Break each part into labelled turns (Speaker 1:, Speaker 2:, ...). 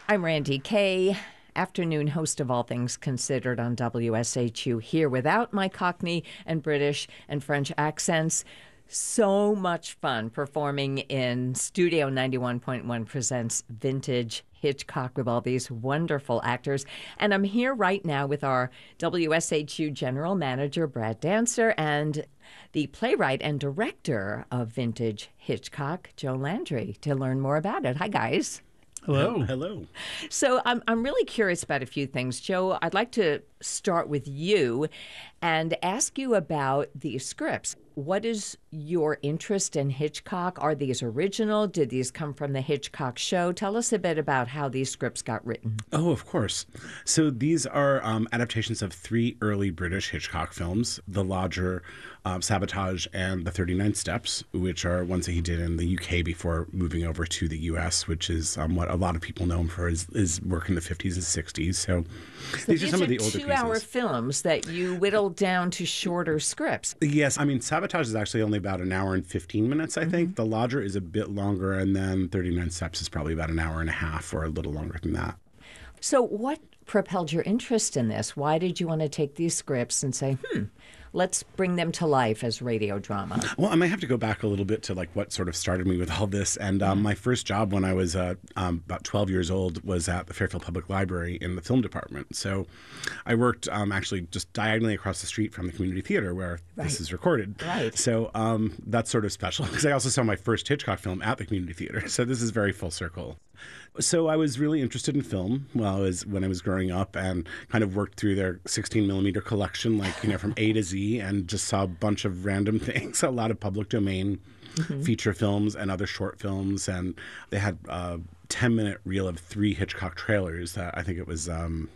Speaker 1: I'm Randy Kay, afternoon host of All Things Considered on WSHU, here without my Cockney and British and French accents. So much fun performing in Studio 91.1 presents Vintage Hitchcock with all these wonderful actors. And I'm here right now with our WSHU General Manager, Brad Dancer, and the playwright and director of Vintage Hitchcock, Joe Landry, to learn more about it. Hi, guys.
Speaker 2: Hello.
Speaker 3: Hello.
Speaker 1: So I'm really curious about a few things. Joe, I'd like to start with you and ask you about these scripts. What is your interest in Hitchcock? Are these original? Did these come from the Hitchcock show? Tell us a bit about how these scripts got written.
Speaker 3: Oh, of course. So these are adaptations of 3 early British Hitchcock films, The Lodger, Sabotage, and The 39 Steps, which are ones that he did in the UK before moving over to the US, which is what a lot of people know him for is work in the 50s and 60s. So these are some of the older pieces.
Speaker 1: 2-hour films that you whittled down to shorter scripts.
Speaker 3: Yes, I mean, Sabotage is actually only about an hour and 15 minutes, I think. The Lodger is a bit longer, and then 39 Steps is probably about an hour and a half or a little longer than that.
Speaker 1: So what propelled your interest in this? Why did you want to take these scripts and say, let's bring them to life as radio drama?
Speaker 3: Well, I might have to go back a little bit to like what sort of started me with all this. And my first job when I was about 12 years old was at the Fairfield Public Library in the film department. So I worked actually just diagonally across the street from the community theater where this is recorded.
Speaker 1: Right.
Speaker 3: So that's sort of special because I also saw my first Hitchcock film at the community theater. So this is very full circle. So I was really interested in film when I was growing up and kind of worked through their 16 millimeter collection, like, from A to Z, and just saw a bunch of random things, a lot of public domain feature films and other short films. And they had a 10-minute reel of 3 Hitchcock trailers. I think it was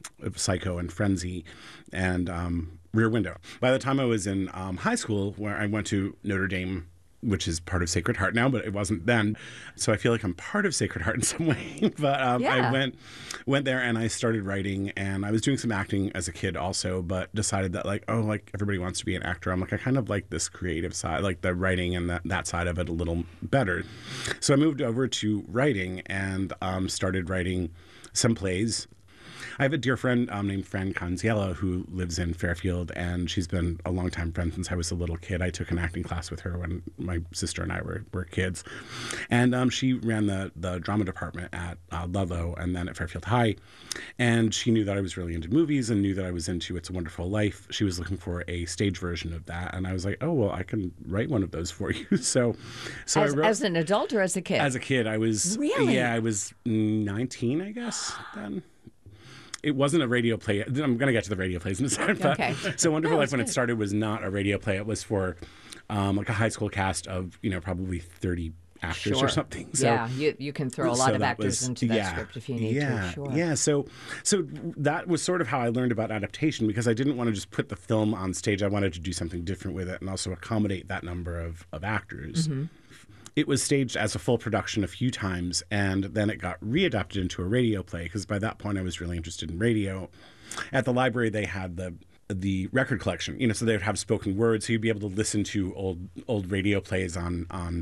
Speaker 3: Psycho and Frenzy and Rear Window. By the time I was in high school, where I went to Notre Dame, which is part of Sacred Heart now, but it wasn't then. So I feel like I'm part of Sacred Heart in some way. But I went there and I started writing, and I was doing some acting as a kid also, but decided that like everybody wants to be an actor. I'm like, I kind of like this creative side, like the writing and that side of it a little better. So I moved over to writing and started writing some plays. I have a dear friend named Fran Canziella who lives in Fairfield, and she's been a longtime friend since I was a little kid. I took an acting class with her when my sister and I were kids. And she ran the drama department at Ludlow and then at Fairfield High. And she knew that I was really into movies and knew that I was into It's a Wonderful Life. She was looking for a stage version of that. And I was like, oh, well, I can write one of those for you. So I wrote,
Speaker 1: as an adult or as a kid?
Speaker 3: As a kid. I was...
Speaker 1: Really?
Speaker 3: Yeah, I was 19, I guess, then. It wasn't a radio play. I'm going to get to the radio plays in a second. But,
Speaker 1: okay.
Speaker 3: So Wonderful Life, when it started, was not a radio play. It was for like a high school cast of, probably 30 actors or something. So,
Speaker 1: yeah, you can throw a lot of actors into that script if you need to. Sure.
Speaker 3: Yeah, so that was sort of how I learned about adaptation, because I didn't want to just put the film on stage. I wanted to do something different with it and also accommodate that number of actors. It was staged as a full production a few times, and then it got readapted into a radio play, because by that point I was really interested in radio. At the library, they had the record collection, so they would have spoken words, so you'd be able to listen to old radio plays on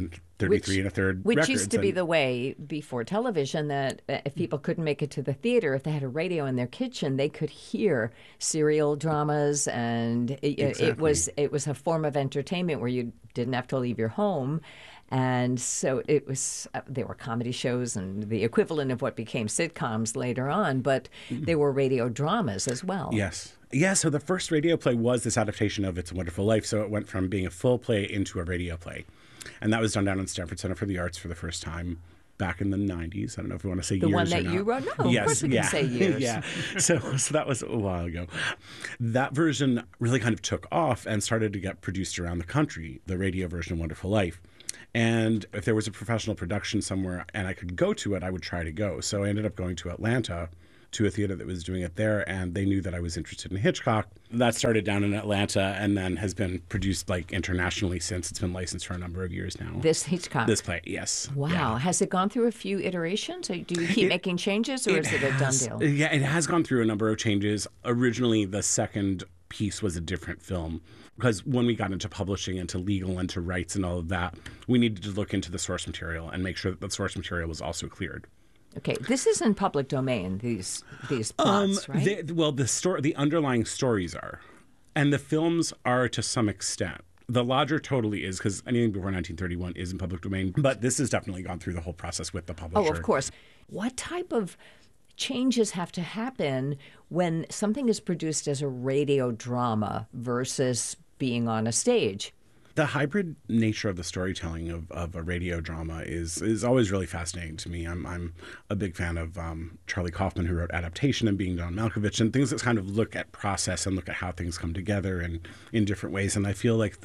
Speaker 3: 33 and a third
Speaker 1: Which
Speaker 3: records.
Speaker 1: used to be the way before television, that if people couldn't make it to the theater, if they had a radio in their kitchen, they could hear serial dramas, and it was a form of entertainment where you didn't have to leave your home. And so it was, there were comedy shows and the equivalent of what became sitcoms later on, but there were radio dramas as well.
Speaker 3: Yes. Yeah, so the first radio play was this adaptation of It's a Wonderful Life, so it went from being a full play into a radio play. And that was done down at Stanford Center for the Arts for the first time back in the 90s. I don't know if we want to say
Speaker 1: the
Speaker 3: years or
Speaker 1: not. The one that you wrote? No,
Speaker 3: yes,
Speaker 1: of course we can say years.
Speaker 3: Yeah, so that was a while ago. That version really kind of took off and started to get produced around the country, the radio version of Wonderful Life. And if there was a professional production somewhere and I could go to it, I would try to go. So I ended up going to Atlanta to a theater that was doing it there, and they knew that I was interested in Hitchcock. That started down in Atlanta and then has been produced like internationally since. It's been licensed for a number of years now.
Speaker 1: This Hitchcock?
Speaker 3: This play, yes.
Speaker 1: Wow.
Speaker 3: Yeah.
Speaker 1: Has it gone through a few iterations? Or do you keep making changes, or is it a done deal?
Speaker 3: Yeah, it has gone through a number of changes. Originally, the second piece was a different film, because when we got into publishing, into legal, into rights and all of that, we needed to look into the source material and make sure that the source material was also cleared.
Speaker 1: Okay, this is in public domain. These plots, right?
Speaker 3: The underlying stories are, and the films are to some extent. The Lodger totally is, because anything before 1931 is in public domain. But this has definitely gone through the whole process with the publisher.
Speaker 1: Oh, of course. What type of changes have to happen when something is produced as a radio drama versus being on a stage?
Speaker 3: The hybrid nature of the storytelling of a radio drama is always really fascinating to me. I'm a big fan of Charlie Kaufman, who wrote Adaptation and Being John Malkovich, and things that kind of look at process and look at how things come together and in different ways. And I feel like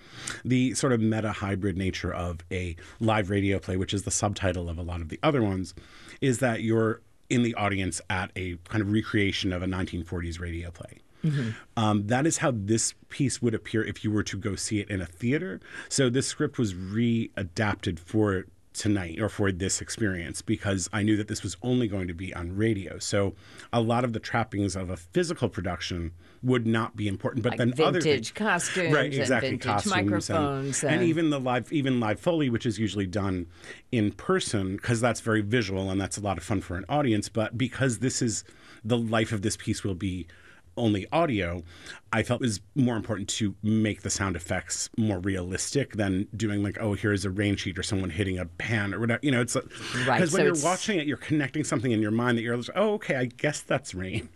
Speaker 3: the sort of meta hybrid nature of a live radio play, which is the subtitle of a lot of the other ones, is that you're in the audience at a kind of recreation of a 1940s radio play. Mm-hmm. That is how this piece would appear if you were to go see it in a theater. So this script was readapted for tonight, or for this experience, because I knew that this was only going to be on radio. So a lot of the trappings of a physical production would not be important. But
Speaker 1: like
Speaker 3: then
Speaker 1: vintage costumes,
Speaker 3: right, exactly,
Speaker 1: and vintage
Speaker 3: costumes
Speaker 1: microphones,
Speaker 3: and even the live Foley, which is usually done in person, because that's very visual and that's a lot of fun for an audience. But because this is the life of this piece will be only audio, I felt it was more important to make the sound effects more realistic than doing like, oh, here's a rain sheet or someone hitting a pan or whatever. You know, it's because
Speaker 1: right,
Speaker 3: when you're watching it, you're connecting something in your mind that you're like, oh, okay, I guess that's rain.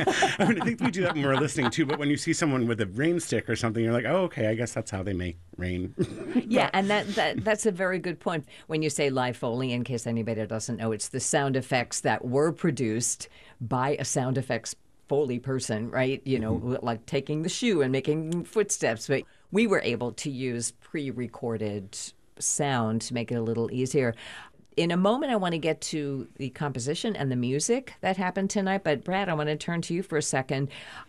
Speaker 3: I think we do that when we're listening too. But when you see someone with a rain stick or something, you're like, oh, okay, I guess that's how they make rain.
Speaker 1: Yeah, and that's a very good point. When you say live Foley, in case anybody doesn't know, it's the sound effects that were produced by a sound effects Foley person, right? You know, like taking the shoe and making footsteps. But we were able to use pre-recorded sound to make it a little easier. In a moment, I want to get to the composition and the music that happened tonight. But Brad, I want to turn to you for a second.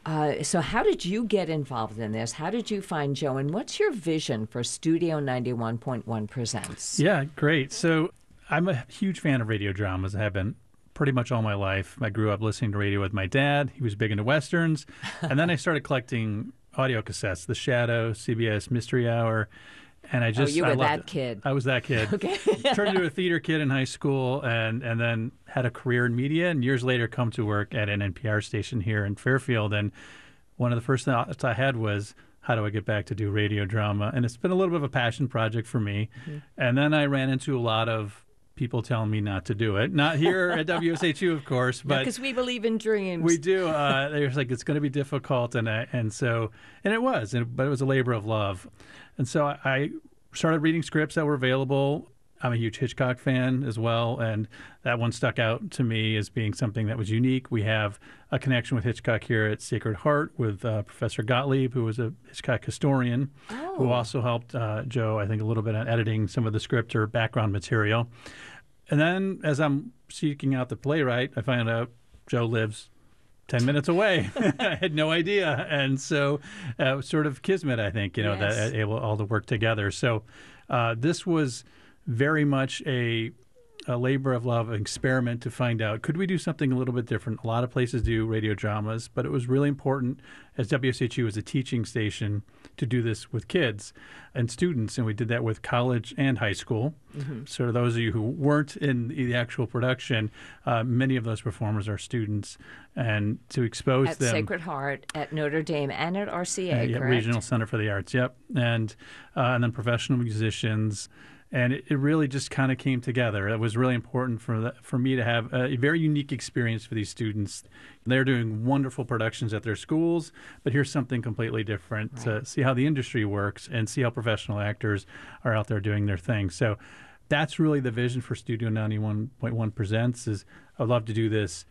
Speaker 1: So how did you get involved in this? How did you find Joe? And what's your vision for Studio 91.1 Presents?
Speaker 2: Yeah, great. So I'm a huge fan of radio dramas. I have been pretty much all my life. I grew up listening to radio with my dad. He was big into Westerns. And then I started collecting audio cassettes, The Shadow, CBS Mystery Hour. And I just,
Speaker 1: you were
Speaker 2: I loved
Speaker 1: that
Speaker 2: it.
Speaker 1: kid.
Speaker 2: I was that kid.
Speaker 1: Okay.
Speaker 2: Turned into a theater kid in high school and then had a career in media, and years later come to work at an NPR station here in Fairfield. And one of the first thoughts I had was, how do I get back to do radio drama? And it's been a little bit of a passion project for me. Mm-hmm. And then I ran into a lot of people telling me not to do it. Not here at WSHU, of course, but
Speaker 1: because we believe in dreams.
Speaker 2: We do. They're like, it's going to be difficult, and it was, but it was a labor of love. And so I started reading scripts that were available. I'm a huge Hitchcock fan as well, and that one stuck out to me as being something that was unique. We have a connection with Hitchcock here at Sacred Heart with Professor Gottlieb, who was a Hitchcock historian, who also helped Joe, I think, a little bit on editing some of the script or background material. And then as I'm seeking out the playwright, I find out Joe lives 10 minutes away. I had no idea. And so sort of kismet, I think,
Speaker 1: yes.
Speaker 2: that able all to work together. So this was very much a labor of love, an experiment to find out, could we do something a little bit different? A lot of places do radio dramas, but it was really important as WSHU as a teaching station to do this with kids and students, and we did that with college and high school. Mm-hmm. So those of you who weren't in the actual production, many of those performers are students, and to expose
Speaker 1: at
Speaker 2: them.
Speaker 1: At Sacred Heart, at Notre Dame, and at RCA, correct?
Speaker 2: Regional Center for the Arts, yep. And then professional musicians. And it really just kind of came together. It was really important for me to have a very unique experience for these students. They're doing wonderful productions at their schools, but here's something completely different to see how the industry works and see how professional actors are out there doing their thing. So that's really the vision for Studio 91.1 Presents. Is I'd love to do this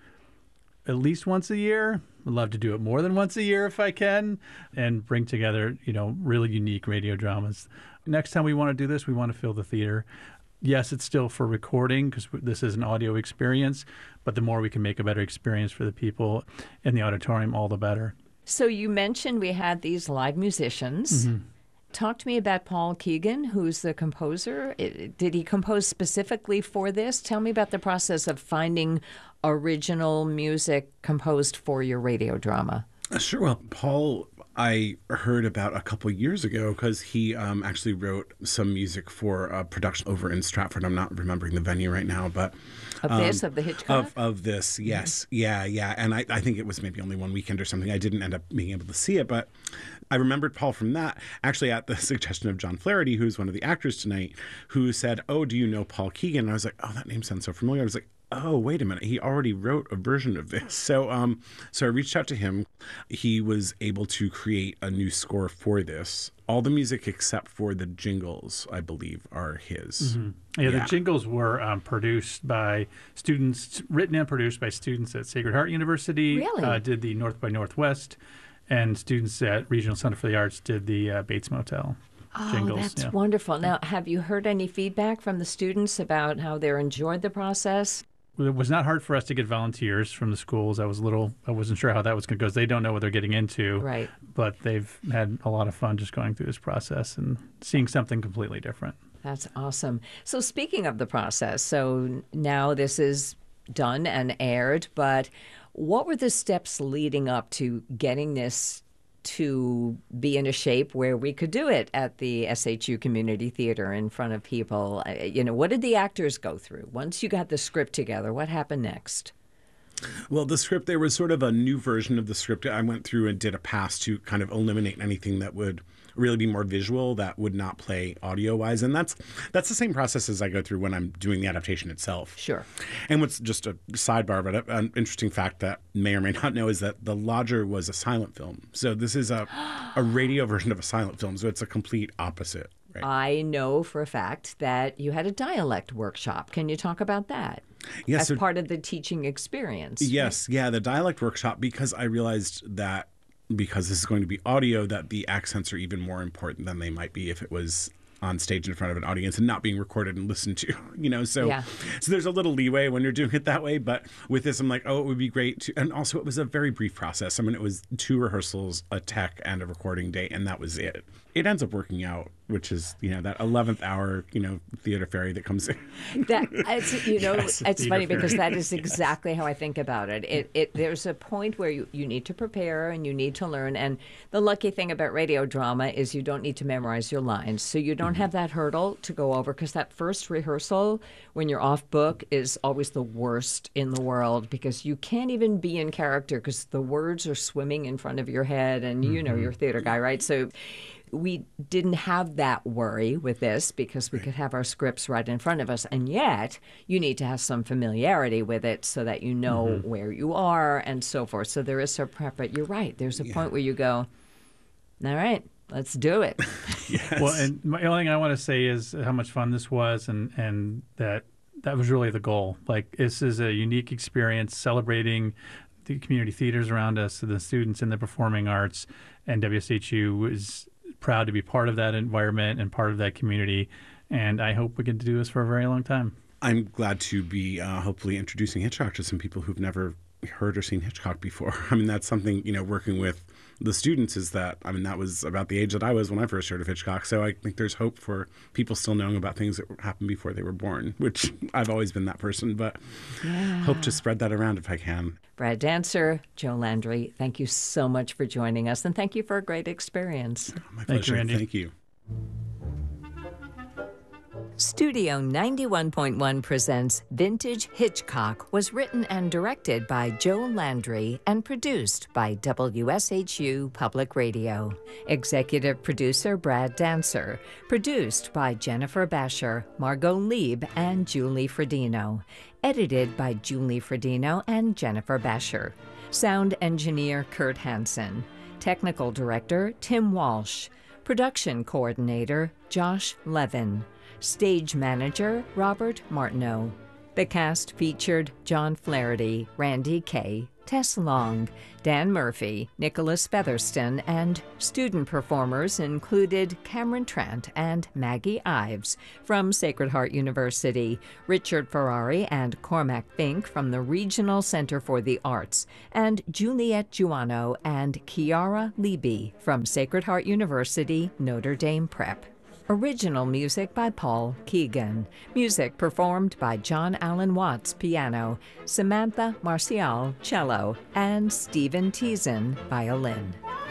Speaker 2: at least once a year. I'd love to do it more than once a year if I can, and bring together, really unique radio dramas. Next time we want to do this, we want to fill the theater. Yes, it's still for recording because this is an audio experience, but the more we can make a better experience for the people in the auditorium, all the better.
Speaker 1: So you mentioned we had these live musicians. Mm-hmm. Talk to me about Paul Keegan, who's the composer. Did he compose specifically for this? Tell me about the process of finding original music composed for your radio drama.
Speaker 3: Sure. Well, Paul I heard about a couple years ago because he actually wrote some music for a production over in Stratford. I'm not remembering the venue right now, but
Speaker 1: Of the Hitchcock?
Speaker 3: of this, yes, yeah. And I think it was maybe only one weekend or something. I didn't end up being able to see it, but I remembered Paul from that, actually at the suggestion of John Flaherty, who's one of the actors tonight, who said, "Oh, do you know Paul Keegan?" And I was like, "Oh, that name sounds so familiar." I was like, "Oh, wait a minute. He already wrote a version of this." So so I reached out to him. He was able to create a new score for this. All the music except for the jingles, I believe, are his.
Speaker 2: Yeah, the jingles were produced by students, written and produced by students at Sacred Heart University.
Speaker 1: Really?
Speaker 2: Did the North by Northwest, and students at Regional Center for the Arts did the Bates Motel.
Speaker 1: Oh,
Speaker 2: Jingles,
Speaker 1: that's
Speaker 2: yeah.
Speaker 1: wonderful. Now, have you heard any feedback from the students about how they enjoyed the process?
Speaker 2: It was not hard for us to get volunteers from the schools. I wasn't sure how that was going to go because they don't know what they're getting into.
Speaker 1: Right.
Speaker 2: But they've had a lot of fun just going through this process and seeing something completely different.
Speaker 1: That's awesome. So speaking of the process, so now this is done and aired, but what were the steps leading up to getting this to be in a shape where we could do it at the SHU Community Theater in front of people? What did the actors go through? Once you got the script together, what happened next?
Speaker 3: Well, the script, there was sort of a new version of the script. I went through and did a pass to kind of eliminate anything that would really be more visual, that would not play audio-wise. And that's the same process as I go through when I'm doing the adaptation itself.
Speaker 1: Sure.
Speaker 3: And what's just a sidebar, but an interesting fact that may or may not know is that The Lodger was a silent film. So this is a radio version of a silent film. So it's a complete opposite. Right?
Speaker 1: I know for a fact that you had a dialect workshop. Can you talk about that?
Speaker 3: Yes.
Speaker 1: As part of the teaching experience.
Speaker 3: Yes. Yeah. The dialect workshop, because I realized that because this is going to be audio, that the accents are even more important than they might be if it was on stage in front of an audience and not being recorded and listened to, so there's a little leeway when you're doing it that way. But with this, I'm like, oh, it would be great to, and also it was a very brief process. I mean, it was 2 rehearsals, a tech, and a recording day, and that was it. It ends up working out, which is, that 11th hour, theater fairy that comes in.
Speaker 1: It's funny because that is exactly how I think about it. There's a point where you need to prepare and you need to learn. And the lucky thing about radio drama is you don't need to memorize your lines. So you don't have that hurdle to go over, because that first rehearsal when you're off book is always the worst in the world, because you can't even be in character because the words are swimming in front of your head, and you're a theater guy, right? So we didn't have that worry with this because we could have our scripts right in front of us. And yet you need to have some familiarity with it so that you know where you are and so forth. So there is some prep, but you're right. There's a point where you go, all right, let's do it.
Speaker 3: Yes.
Speaker 2: Well, and the only thing I want to say is how much fun this was, and that was really the goal. Like, this is a unique experience celebrating the community theaters around us, the students in the performing arts, and WSHU was proud to be part of that environment and part of that community. And I hope we get to do this for a very long time.
Speaker 3: I'm glad to be hopefully introducing Hitchcock to some people who've never heard or seen Hitchcock before. I mean, that's something, working with the students is that, that was about the age that I was when I first heard of Hitchcock. So I think there's hope for people still knowing about things that happened before they were born, which I've always been that person, but hope to spread that around if I can.
Speaker 1: Brad Dancer, Joe Landry, thank you so much for joining us, and thank you for a great experience.
Speaker 3: My pleasure.
Speaker 2: Randy.
Speaker 3: Thank you.
Speaker 1: Studio 91.1 presents Vintage Hitchcock was written and directed by Joe Landry and produced by WSHU Public Radio. Executive producer Brad Dancer. Produced by Jennifer Basher, Margot Lieb, and Julie Fredino. Edited by Julie Fredino and Jennifer Basher. Sound engineer Kurt Hansen. Technical director Tim Walsh. Production coordinator Josh Levin. Stage manager Robert Martineau. The cast featured John Flaherty, Randy Kay, Tess Long, Dan Murphy, Nicholas Featherston, and student performers included Cameron Trant and Maggie Ives from Sacred Heart University, Richard Ferrari and Cormac Fink from the Regional Center for the Arts, and Juliet Giuano and Kiara Leby from Sacred Heart University, Notre Dame Prep. Original music by Paul Keegan. Music performed by John Allen Watts, piano, Samantha Marcial, cello, and Stephen Teason, violin.